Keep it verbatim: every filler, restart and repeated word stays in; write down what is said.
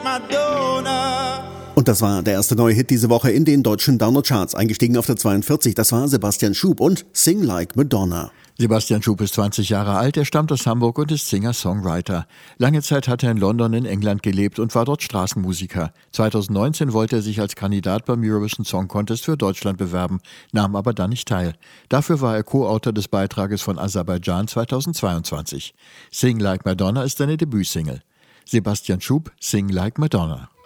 Madonna. Und das war der erste neue Hit diese Woche in den deutschen Download-Charts. Eingestiegen auf der zweiundvierzig, das war Sebastian Schub und Sing Like Madonna. Sebastian Schub ist zwanzig Jahre alt, er stammt aus Hamburg und ist Singer-Songwriter. Lange Zeit hat er in London in England gelebt und war dort Straßenmusiker. zweitausendneunzehn wollte er sich als Kandidat beim Eurovision Song Contest für Deutschland bewerben, nahm aber dann nicht teil. Dafür war er Co-Autor des Beitrages von Aserbaidschan zweitausendzweiundzwanzig. Sing Like Madonna ist seine Debütsingle. Sebastian Schub, Sing Like Madonna.